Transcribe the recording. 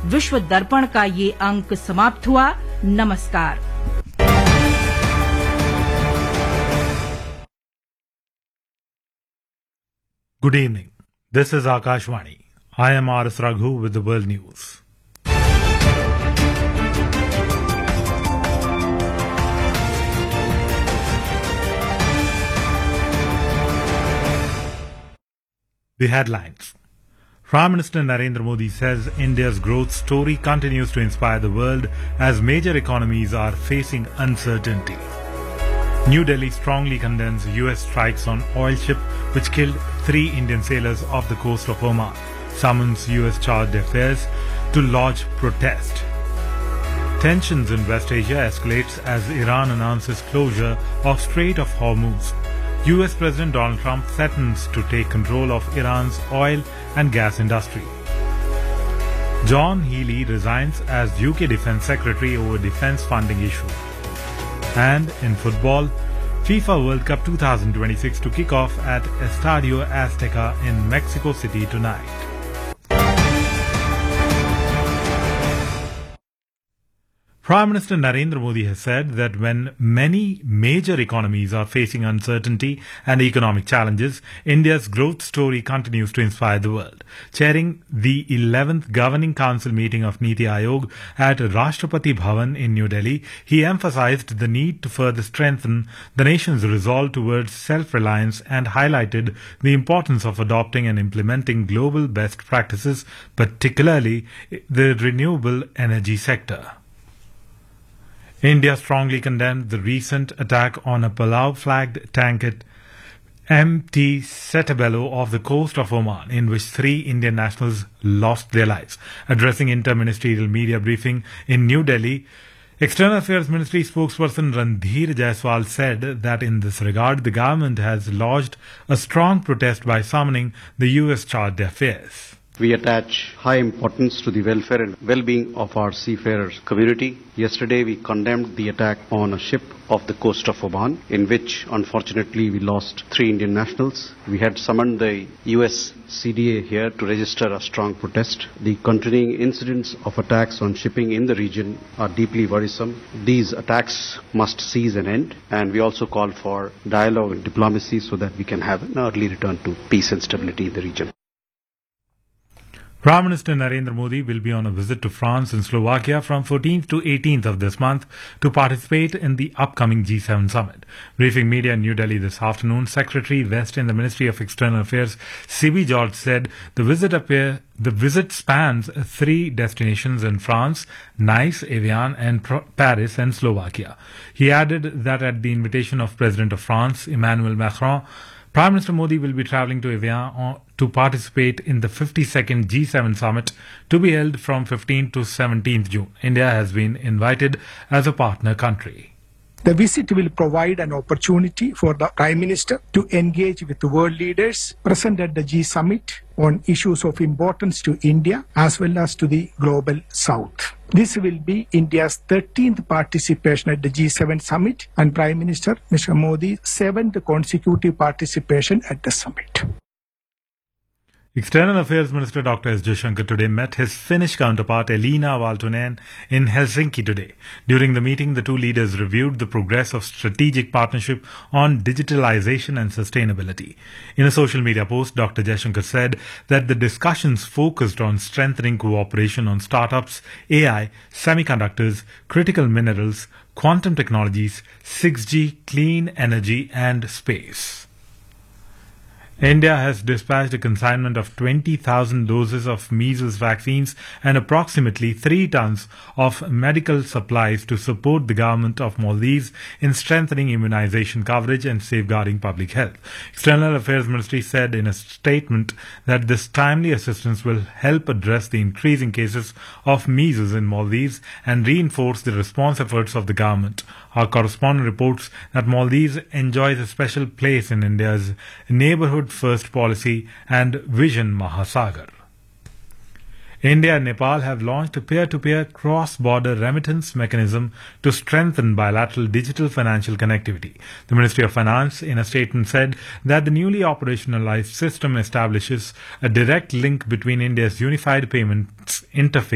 विश्व दर्पण का ये अंक समाप्त हुआ। नमस्कार। Good evening. This is Akashvani. I am R.S. Raghu with the world news. The headlines. Prime Minister Narendra Modi says India's growth story continues to inspire the world as major economies are facing uncertainty. New Delhi strongly condemns US strikes on oil ship which killed 3 Indian sailors off the coast of Oman. Summons US chargé d'affaires to lodge protest. Tensions in West Asia escalates as Iran announces closure of Strait of Hormuz. US President Donald Trump threatens to take control of Iran's oil and gas industry. John Healey resigns as UK Defence Secretary over defence funding issue. And in football, FIFA World Cup 2026 to kick off at Estadio Azteca in Mexico City tonight. Prime Minister Narendra Modi has said that when many major economies are facing uncertainty and economic challenges, India's growth story continues to inspire the world. Chairing the 11th Governing Council meeting of Niti Aayog at Rashtrapati Bhavan in New Delhi, he emphasized the need to further strengthen the nation's resolve towards self-reliance and highlighted the importance of adopting and implementing global best practices, particularly the renewable energy sector. India strongly condemned the recent attack on a Palau-flagged tanker MT Setabelo off the coast of Oman, in which 3 Indian nationals lost their lives. Addressing inter-ministerial media briefing in New Delhi, External Affairs Ministry spokesperson Randhir Jaiswal said that in this regard, the government has lodged a strong protest by summoning the US chargé d'affaires. We attach high importance to the welfare and well-being of our seafarers community. Yesterday we condemned the attack on a ship off the coast of Oman, in which unfortunately we lost 3 Indian nationals. We had summoned the US CDA here to register a strong protest. The continuing incidents of attacks on shipping in the region are deeply worrisome. These attacks must cease and end, and we also call for dialogue and diplomacy so that we can have an early return to peace and stability in the region. Prime Minister Narendra Modi will be on a visit to France and Slovakia from 14th to 18th of this month to participate in the upcoming G7 summit. Briefing media in New Delhi this afternoon, Secretary West in the Ministry of External Affairs, C.B. George, said the visit spans 3 destinations in France: Nice, Evian, and Paris and Slovakia. He added that at the invitation of President of France, Emmanuel Macron, Prime Minister Modi will be travelling to Evian to participate in the 52nd G7 summit to be held from 15th to 17th June. India has been invited as a partner country. The visit will provide an opportunity for the Prime Minister to engage with world leaders present at the G Summit on issues of importance to India as well as to the global South. This will be India's 13th participation at the G7 Summit and Prime Minister Mr. Modi's 7th consecutive participation at the summit. External Affairs Minister Dr. S. Jaishankar today met his Finnish counterpart Elina Valtonen in Helsinki today. During the meeting, the 2 leaders reviewed the progress of strategic partnership on digitalization and sustainability. In a social media post, Dr. Jaishankar said that the discussions focused on strengthening cooperation on startups, AI, semiconductors, critical minerals, quantum technologies, 6G, clean energy and space. India has dispatched a consignment of 20,000 doses of measles vaccines and approximately 3 tons of medical supplies to support the government of Maldives in strengthening immunization coverage and safeguarding public health. External Affairs Ministry said in a statement that this timely assistance will help address the increasing cases of measles in Maldives and reinforce the response efforts of the government. Our correspondent reports that Maldives enjoys a special place in India's neighborhood first policy and Vision Mahasagar. India and Nepal have launched a peer-to-peer cross-border remittance mechanism to strengthen bilateral digital financial connectivity. The Ministry of Finance, in a statement, said that the newly operationalized system establishes a direct link between India's unified payments interface